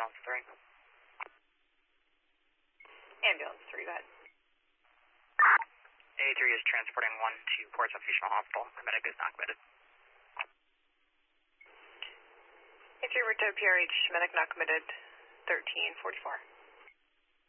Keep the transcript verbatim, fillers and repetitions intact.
ambulance three. Ambulance three, go ahead. A three is transporting one to Portsmouth Regional Hospital. The medic is not committed. A three, Richter, P R H, medic not committed, thirteen forty-four.